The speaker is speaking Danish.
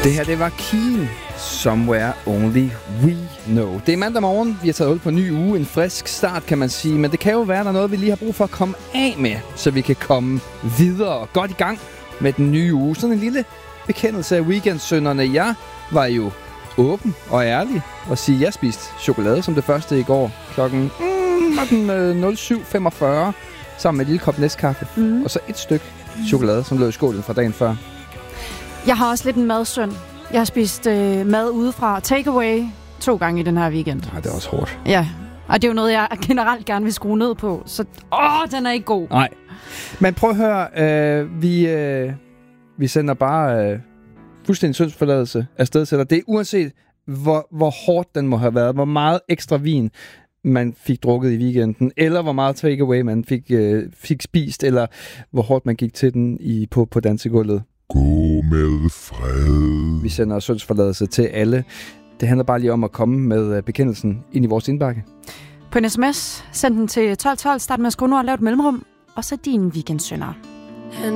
Det her, det var Keen, Somewhere Only We Know. Det er mandag morgen, vi har taget hul på en ny uge, en frisk start, kan man sige. Men det kan jo være, der er noget, vi lige har brug for at komme af med, så vi kan komme videre og godt i gang med den nye uge. Sådan en lille bekendelse af weekendsynderne. Jeg var jo åben og ærlig og sige, at jeg spiste chokolade som det første i går klokken 07.45 sammen med et lille kop Nescafé. Og så et stykke chokolade, som lå i skålen fra dagen før. Jeg har også lidt en madsynd. Jeg har spist mad udefra takeaway 2 gange i den her weekend. Nej, det er også hårdt. Ja, og det er jo noget, jeg generelt gerne vil skrue ned på. Så den er ikke god. Nej. Men prøv at høre, vi sender bare fuldstændig syndsforladelse afsted til dig. Det er uanset, hvor hårdt den må have været, hvor meget ekstra vin man fik drukket i weekenden, eller hvor meget takeaway man fik spist, eller hvor hårdt man gik til den på dansegulvet. Gå med fred. Vi sender syndsforladelse til alle. Det handler bare lige om at komme med bekendelsen ind i vores indbakke. På en sms, send den til 1212, start med at skrive nu og lave et mellemrum, og så din weekendsynder.